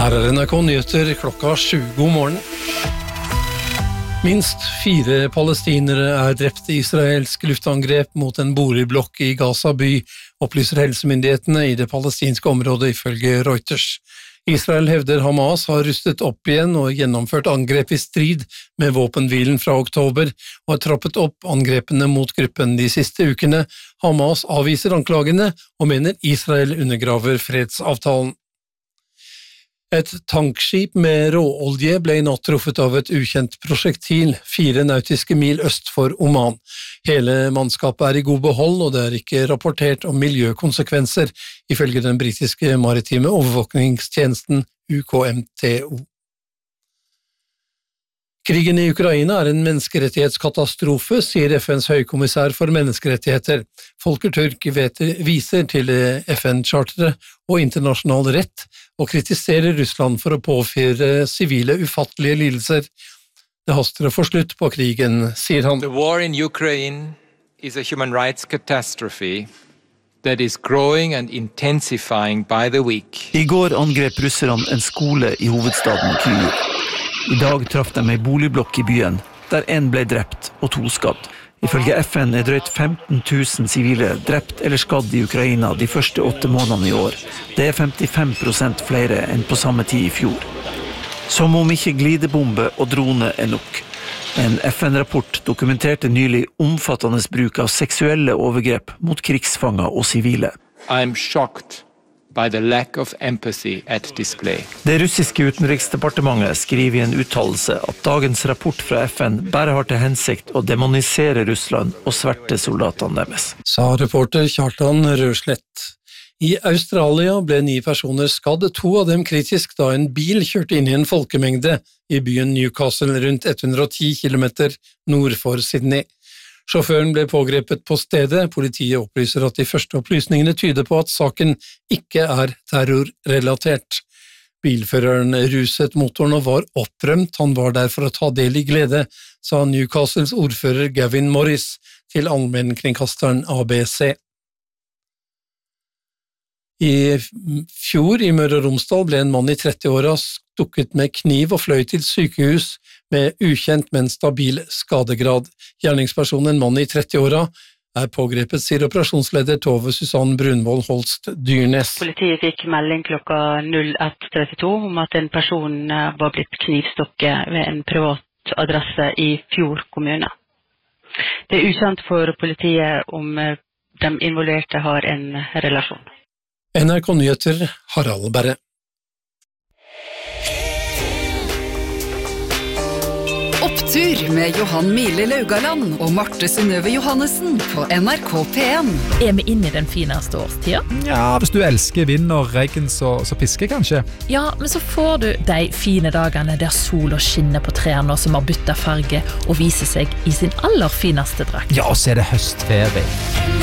Her NRK Nyheter klokka 7. God morgen. Minst 4 palestinere drept I israelsk luftangrep mot en boligblokk I Gaza by, opplyser helsemyndighetene I det palestinske området ifølge Reuters. Israel hevder Hamas har rustet opp igjen og gjennomført angrep I strid med våpenhvilen fra oktober, og har trappet opp angrepene mot gruppen de siste ukene. Hamas avviser anklagene og mener Israel undergraver fredsavtalen. Et tankskip med råolje ble I natt truffet av et ukjent prosjektil 4 nautiske mil øst for Oman. Hele mannskapet I god behold, og det ikke rapportert om miljøkonsekvenser, ifølge den britiske maritime overvåkningstjenesten UKMTO. Krigen I Ukraina en menneskerettighetskatastrofe, sier FNs høykommissær for menneskerettigheter. Volker Turk viser til FN-charteret og internasjonal rett, og kritiserer Russland for å påføre sivile ufattelige lidelser. Det haster å få slutt på krigen, sier han. The war in Ukraine is a human rights catastrophe that is growing and intensifying by the week. I går angrep russerne en skole I hovedstaden Kyiv. I dag traff de en boligblokk I byen, der en ble drept og 2 skadd. Ifølge FN drøyt 15 000 sivile drept eller skadd I Ukraina de første 8 månedene I år. Det 55% flere enn på samme tid I fjor. Som om ikke glidebombe og drone nok. En FN-rapport dokumenterte nylig omfattende bruk av seksuelle overgrep mot krigsfanger og sivile. I'm shocked by the lack of empathy at display. Det russiske utenriksdepartementet skriver I en uttalelse at dagens rapport fra FN bare har til hensikt å demonisere Russland og sverte soldatene deres. Sa reporter Kjartan Røslett. I Australia ble 9 personer skadd, 2 av dem kritisk da en bil kjørte inn I en folkemengde I byen Newcastle rundt 110 kilometer nord for Sydney. Sjåføren ble pågrepet på stedet. Politiet opplyser at de første opplysningene tyder på at saken ikke terrorrelatert. Bilføreren ruset motoren og var opprømt. Han var der for å ta del I glede, sa Newcastles ordfører Gavin Morris til allmennkringkasteren ABC. I fjor I Møre og Romsdal ble en mann I 30-åra stukket med kniv og fløy til sykehus med ukjent, men stabil skadegrad. Gjerningspersonen, en mann I 30-åra, pågrepet, sier operasjonsleder Tove Susanne Brunvoll Holst Dyrnes. Politiet fikk melding klokka 01:32 om at en person var blitt knivstukket ved en privat adresse I Fjord kommune. Det ukjent for politiet om de involverte har en relasjon. NRK Nyheter, Harald Berre. Opptur med Johan Mile Laugaland og Marte Synnøve Johannessen på NRK P1. Vi inne I den fineste årstida? Ja, hvis du elsker vind og regn, så pisker kanskje. Ja, men så får du de fine dagene der sola skinner på trærne som har byttet farge og viser seg I sin aller fineste drakt. Ja, og så det høstferie.